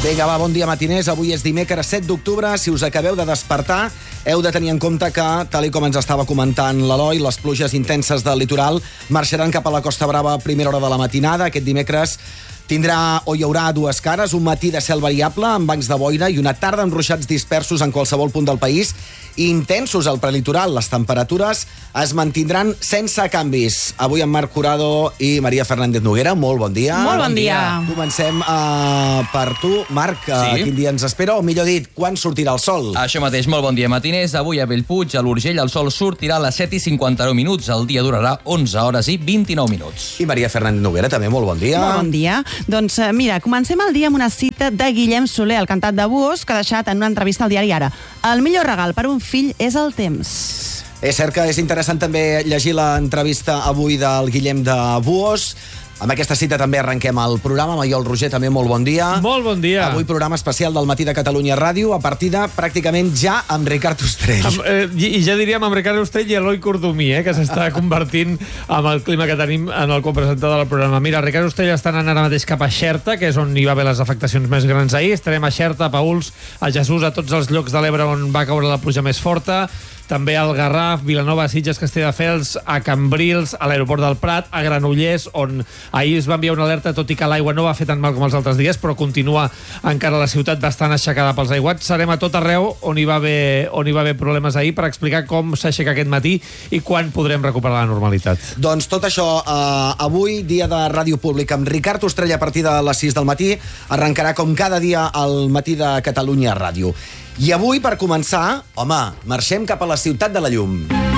Vinga, va, bon dia, matiners. Avui és dimecres 7 d'octubre. Si us acabeu de despertar, heu de tenir en compte que, tal com ens estava comentant l'Eloi, les pluges intenses del litoral marxaran cap a la Costa Brava a primera hora de la matinada. Aquest dimecres tindrà o hi haurà dues cares, un matí de cel variable amb bancs de boira i una tarda amb ruixats dispersos en qualsevol punt del país i intensos al prelitoral. Les temperatures es mantindran sense canvis. Avui amb Marc Curado i Maria Fernández Noguera. Molt bon dia. Molt bon dia. Comencem per tu, Marc. Quin dia ens espera? O millor dit, quan sortirà el sol? Això mateix, molt bon dia, matiners. Avui a Bellpuig, a l'Urgell, el sol sortirà a les 7:59. El dia durarà 11 hores i 29 minuts. I Maria Fernández Noguera, també, molt bon dia. Molt bon dia. Doncs mira, comencem el dia amb una cita de Guillem Soler, el cantant de Buhos, que ha deixat en una entrevista al diari Ara: el millor regal per un fill és el temps. És cert que és interessant també llegir l'entrevista avui del Guillem de Buhos. Amb aquesta cita també arrenquem el programa. Maiol Roger, també molt bon dia. Molt bon dia. Avui programa especial del Matí de Catalunya Ràdio, a partir de pràcticament ja amb Ricard Ostrell. I ja diríem amb Ricard Ostrell i Eloi Cordomí, que s'està convertint amb el clima que tenim en el copresentat del programa. Mira, Ricard Ostrell està anant ara mateix cap a Xerta, que és on hi va haver les afectacions més grans ahir. Estarem a Xerta, a Paüls, a Jesús, a tots els llocs de l'Ebre on va caure la pluja més forta. També al Garraf, Vilanova, Sitges, Castelldefels, a Cambrils, a l'aeroport del Prat, a Granollers, on ahir es va enviar una alerta, tot i que l'aigua no va fer tan mal com els altres dies, però continua encara la ciutat bastant aixecada pels aiguats. Serem a tot arreu on hi va haver problemes ahir per explicar com s'aixeca aquest matí i quan podrem recuperar la normalitat. Doncs tot això, avui, dia de Ràdio Pública, amb Ricard Ostrell a partir de les 6 del matí, arrencarà com cada dia al Matí de Catalunya Ràdio. I avui, per començar, home, marxem cap a la ciutat de la llum.